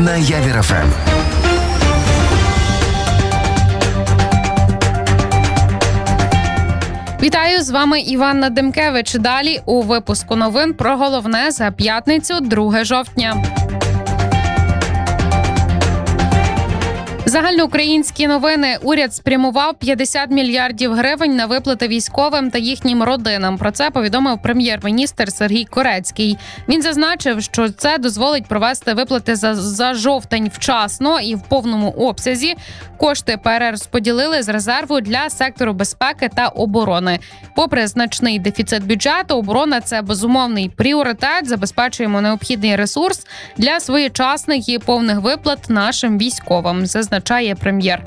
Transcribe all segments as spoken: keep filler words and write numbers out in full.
на Явір еф ем. Вітаю, з вами Іванна Демкевич. Далі у випуску новин про головне за п'ятницю, друге жовтня. Загальноукраїнські новини. Уряд спрямував п'ятдесят мільярдів гривень на виплати військовим та їхнім родинам. Про це повідомив прем'єр-міністр Сергій Корецький. Він зазначив, що це дозволить провести виплати за, за жовтень вчасно і в повному обсязі. Кошти перерозподілили з резерву для сектору безпеки та оборони. Попри значний дефіцит бюджету, оборона – це безумовний пріоритет. Забезпечуємо необхідний ресурс для своєчасних і повних виплат нашим військовим, зазначає прем'єр.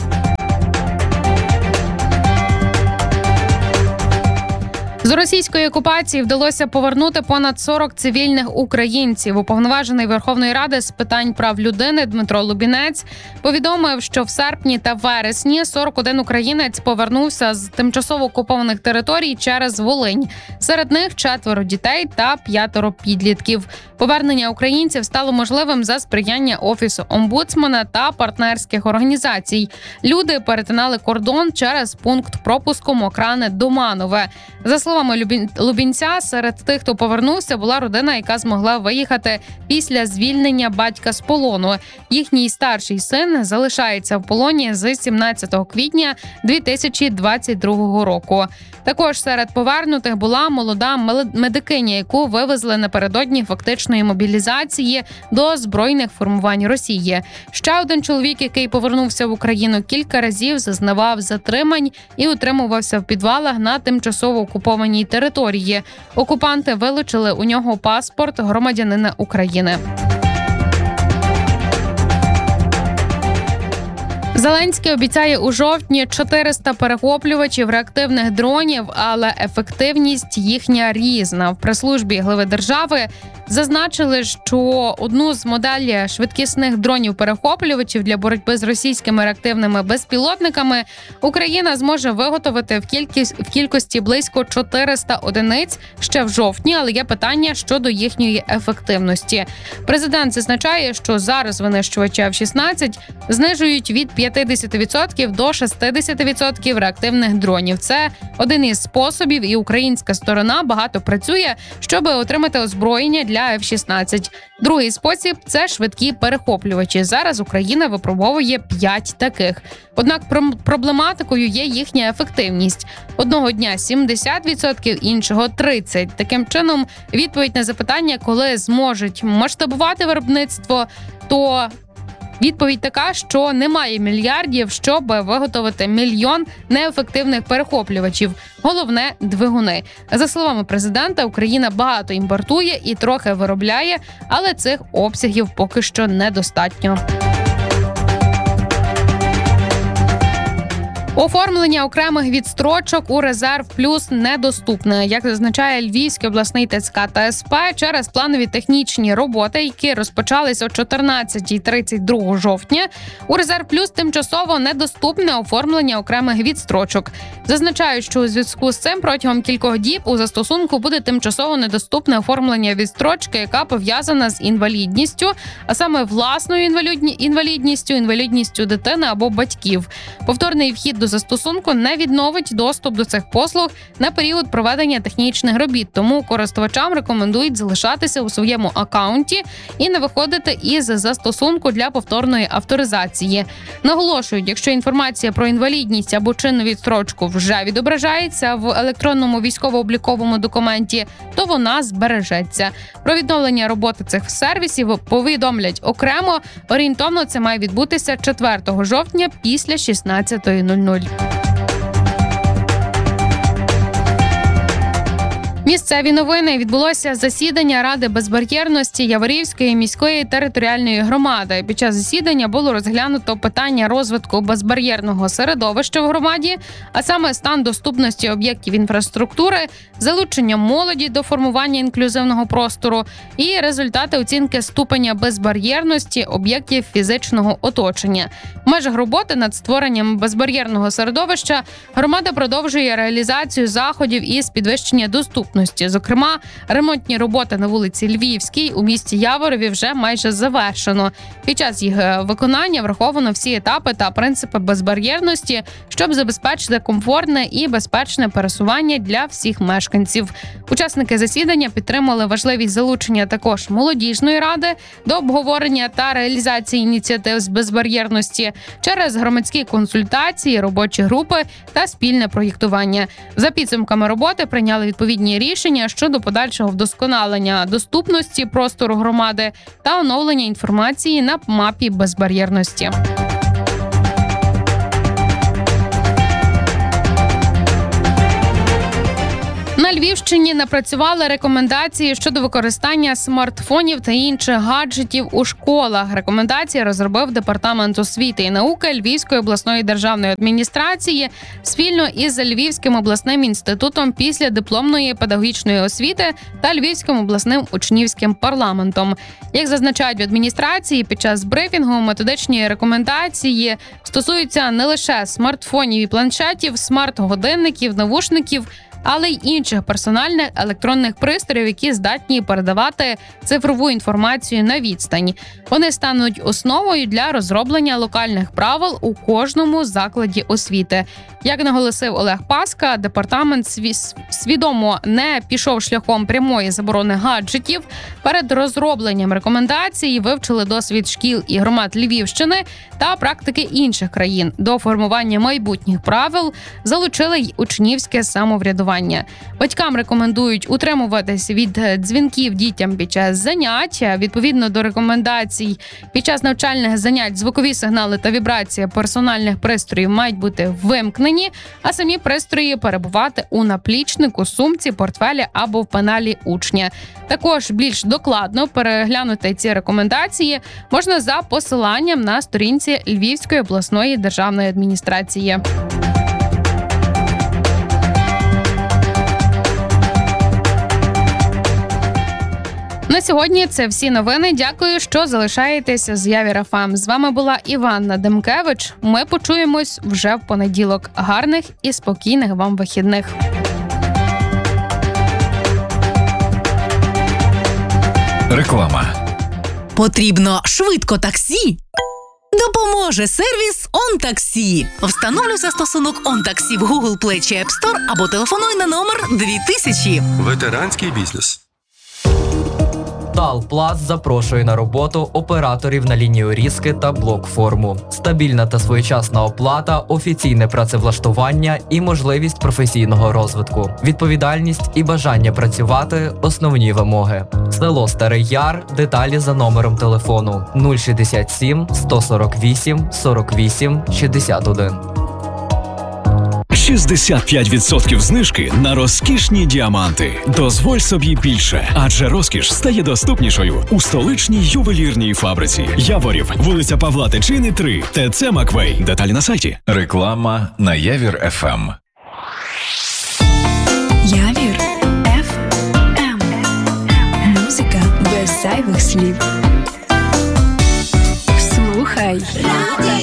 З російської окупації вдалося повернути понад сорок цивільних українців. Уповноважений Верховної Ради з питань прав людини Дмитро Лубінець повідомив, що в серпні та вересні сорок один українець повернувся з тимчасово окупованих територій через Волинь. Серед них четверо дітей та п'ятеро підлітків. Повернення українців стало можливим за сприяння Офісу омбудсмена та партнерських організацій. Люди перетинали кордон через пункт пропуску Мокране-Доманове. За словами Лубінця, серед тих, хто повернувся, була родина, яка змогла виїхати після звільнення батька з полону. Їхній старший син залишається в полоні з сімнадцятого квітня дві тисячі двадцять другого року. Також серед повернутих була молода медикиня, яку вивезли напередодні фактичної мобілізації до збройних формувань Росії. Ще один чоловік, який повернувся в Україну, кілька разів зазнавав затримань і утримувався в підвалах на тимчасово окупованій території. Окупанти вилучили у нього паспорт громадянина України. Зеленський обіцяє у жовтні чотириста перехоплювачів реактивних дронів, але ефективність їхня різна. В прес-службі глави держави зазначили, що одну з моделей швидкісних дронів-перехоплювачів для боротьби з російськими реактивними безпілотниками Україна зможе виготовити в кількість в кількості близько чотириста одиниць ще в жовтні, але є питання щодо їхньої ефективності. Президент зазначає, що зараз винищувачі еф шістнадцять знижують від п'ятдесят відсотків до шістдесят відсотків реактивних дронів. Це один із способів, і українська сторона багато працює, щоб отримати озброєння для еф шістнадцять. Другий спосіб – це швидкі перехоплювачі. Зараз Україна випробовує п'ять таких. Однак проблематикою є їхня ефективність. Одного дня сімдесят відсотків, іншого тридцять відсотків. Таким чином, відповідь на запитання, коли зможуть масштабувати виробництво, то відповідь така, що немає мільярдів, щоб виготовити мільйон неефективних перехоплювачів. Головне – двигуни. За словами президента, Україна багато імпортує і трохи виробляє, але цих обсягів поки що недостатньо. Оформлення окремих відстрочок у резерв плюс недоступне. Як зазначає Львівський обласний те ес ка та ес пе, через планові технічні роботи, які розпочались о чотирнадцятій тридцять другого жовтня, у резерв плюс тимчасово недоступне оформлення окремих відстрочок. Зазначають, що у зв'язку з цим протягом кількох діб у застосунку буде тимчасово недоступне оформлення відстрочки, яка пов'язана з інвалідністю, а саме власною інвалідністю, інвалідністю дитини або батьків. Повторний вхід до застосунку не відновить доступ до цих послуг на період проведення технічних робіт, тому користувачам рекомендують залишатися у своєму акаунті і не виходити із застосунку для повторної авторизації. Наголошують, якщо інформація про інвалідність або чинну відстрочку вже відображається в електронному військово-обліковому документі, то вона збережеться. Про відновлення роботи цих сервісів повідомлять окремо. Орієнтовно це має відбутися четвертого жовтня після шістнадцятої нуль нуль. Місцеві новини. Відбулося засідання Ради безбар'єрності Яворівської міської територіальної громади. Під час засідання було розглянуто питання розвитку безбар'єрного середовища в громаді, а саме стан доступності об'єктів інфраструктури, залучення молоді до формування інклюзивного простору і результати оцінки ступеня безбар'єрності об'єктів фізичного оточення. В межах роботи над створенням безбар'єрного середовища громада продовжує реалізацію заходів із підвищення доступності доступності. Зокрема, ремонтні роботи на вулиці Львівській у місті Яворові вже майже завершено. Під час їх виконання враховано всі етапи та принципи безбар'єрності, щоб забезпечити комфортне і безпечне пересування для всіх мешканців. Учасники засідання підтримали важливість залучення також молодіжної ради до обговорення та реалізації ініціатив з безбар'єрності через громадські консультації, робочі групи та спільне проєктування. За підсумками роботи прийняли відповідні рішення щодо подальшого вдосконалення доступності простору громади та оновлення інформації на мапі безбар'єрності. На Львівщині напрацювали рекомендації щодо використання смартфонів та інших гаджетів у школах. Рекомендації розробив Департамент освіти і науки Львівської обласної державної адміністрації спільно із Львівським обласним інститутом післядипломної педагогічної освіти та Львівським обласним учнівським парламентом. Як зазначають в адміністрації, під час брифінгу методичні рекомендації стосуються не лише смартфонів і планшетів, смарт-годинників, навушників, але й інших персональних електронних пристроїв, які здатні передавати цифрову інформацію на відстань. Вони стануть основою для розроблення локальних правил у кожному закладі освіти. Як наголосив Олег Паска, департамент свідомо не пішов шляхом прямої заборони гаджетів. Перед розробленням рекомендацій вивчили досвід шкіл і громад Львівщини та практики інших країн. До формування майбутніх правил залучили й учнівське самоврядування. Батькам рекомендують утримуватись від дзвінків дітям під час занять. Відповідно до рекомендацій, під час навчальних занять звукові сигнали та вібрації персональних пристроїв мають бути вимкнені, а самі пристрої перебувати у наплічнику, сумці, портфелі або в пеналі учня. Також більш докладно переглянути ці рекомендації можна за посиланням на сторінці Львівської обласної державної адміністрації. На сьогодні це всі новини. Дякую, що залишаєтеся з Явір еф ем. З вами була Іванна Демкевич. Ми почуємось вже в понеділок. Гарних і спокійних вам вихідних. Реклама. Потрібно швидко таксі? Допоможе сервіс «ОнТаксі». Встановлюй застосунок «ОнТаксі» в Google Play чи App Store або телефонуй на номер дві тисячі. Ветеранський бізнес. Талпласт запрошує на роботу операторів на лінію різки та блок-форму. Стабільна та своєчасна оплата, офіційне працевлаштування і можливість професійного розвитку. Відповідальність і бажання працювати – основні вимоги. Село Старий Яр. Деталі за номером телефону нуль шістдесят сім сто сорок вісім сорок вісім шістдесят один. шістдесят п'ять відсотків знижки на розкішні діаманти. Дозволь собі більше, адже розкіш стає доступнішою у столичній ювелірній фабриці. Яворів, вулиця Павла Тичини, три, ТЦ Маквей. Деталі на сайті. Реклама на Явір еф ем. Явір еф ем. Музика без зайвих слів. Слухай.